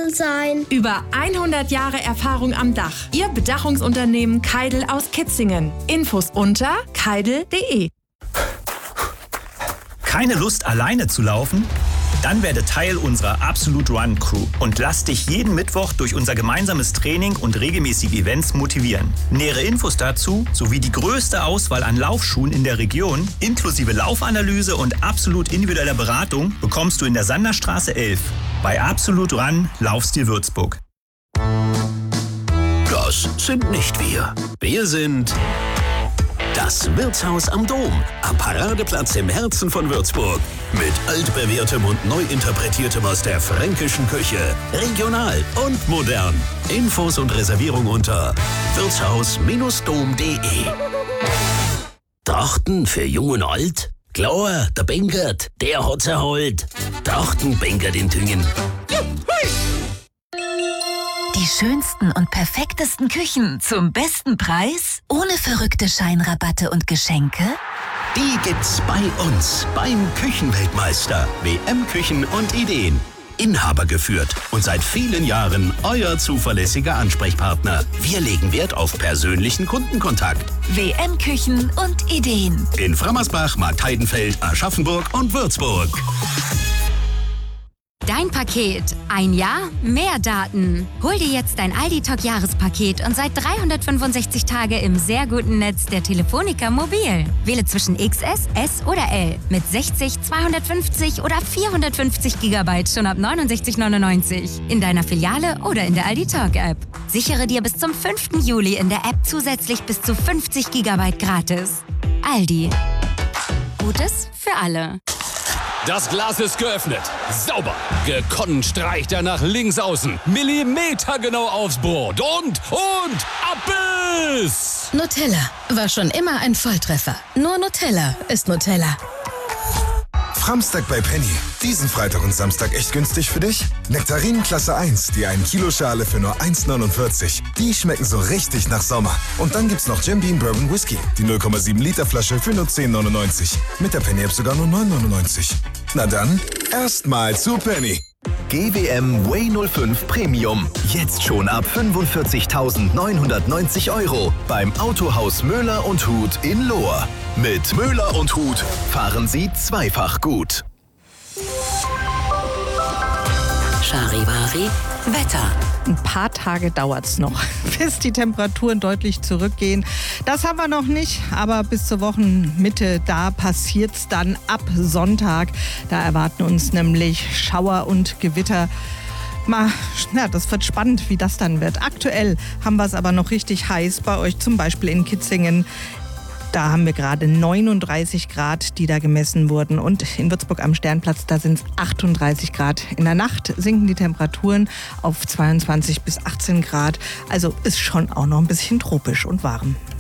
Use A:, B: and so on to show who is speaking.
A: sein.
B: Über 100 Jahre Erfahrung am Dach. Ihr Bedachungsunternehmen Keidel aus Kitzingen. Infos unter keidel.de.
C: Keine Lust, alleine zu laufen? Dann werde Teil unserer Absolute Run Crew und lass dich jeden Mittwoch durch unser gemeinsames Training und regelmäßige Events motivieren. Nähere Infos dazu sowie die größte Auswahl an Laufschuhen in der Region, inklusive Laufanalyse und absolut individueller Beratung, bekommst du in der Sanderstraße 11 bei Absolute Run Laufstil Würzburg.
D: Das sind nicht wir. Wir sind das Wirtshaus am Dom, am Paradeplatz im Herzen von Würzburg. Mit altbewährtem und neu interpretiertem aus der fränkischen Küche. Regional und modern. Infos und Reservierung unter wirtshaus-dom.de. Trachten für Jung und Alt? Klar, der Benkert, der hat's erholt. Trachten Benkert in Tüngen.
E: Die schönsten und perfektesten Küchen zum besten Preis? Ohne verrückte Scheinrabatte und Geschenke?
D: Die gibt's bei uns, beim Küchenweltmeister. WM Küchen und Ideen. Inhaber geführt und seit vielen Jahren euer zuverlässiger Ansprechpartner. Wir legen Wert auf persönlichen Kundenkontakt.
E: WM Küchen und Ideen.
D: In Frammersbach, Marktheidenfeld, Aschaffenburg und Würzburg.
F: Dein Paket. Ein Jahr, mehr Daten. Hol dir jetzt dein Aldi-Talk-Jahrespaket und seit 365 Tage im sehr guten Netz der Telefonica Mobil. Wähle zwischen XS, S oder L mit 60, 250 oder 450 GB schon ab 69,99 in deiner Filiale oder in der Aldi-Talk-App. Sichere dir bis zum 5. Juli in der App zusätzlich bis zu 50 GB gratis. Aldi. Gutes für alle.
G: Das Glas ist geöffnet. Sauber. Gekonnt streicht er nach links außen. Millimetergenau aufs Brot. Und Abbiss!
H: Nutella war schon immer ein Volltreffer. Nur Nutella ist Nutella.
I: Framstag bei Penny. Diesen Freitag und Samstag echt günstig für dich? Nektarinen Klasse 1, die 1 Kilo Schale für nur 1,49. Die schmecken so richtig nach Sommer. Und dann gibt's noch Jim Beam Bourbon Whisky. Die 0,7 Liter Flasche für nur 10,99. Mit der Penny App sogar nur 9,99. Na dann, erstmal zu Penny.
J: GWM Way 05 Premium. Jetzt schon ab 45.990 € beim Autohaus Möller und Huth in Lohr. Mit Möller und Huth fahren Sie zweifach gut.
E: Charivari Wetter.
K: Ein paar Tage dauert es noch, bis die Temperaturen deutlich zurückgehen. Das haben wir noch nicht, aber bis zur Wochenmitte, da passiert es dann ab Sonntag. Da erwarten uns nämlich Schauer und Gewitter. Das wird spannend, wie das dann wird. Aktuell haben wir es aber noch richtig heiß bei euch, zum Beispiel in Kitzingen. Da haben wir gerade 39 Grad, die da gemessen wurden. Und in Würzburg am Sternplatz, da sind es 38 Grad. In der Nacht sinken die Temperaturen auf 22 bis 18 Grad. Also ist schon auch noch ein bisschen tropisch und warm.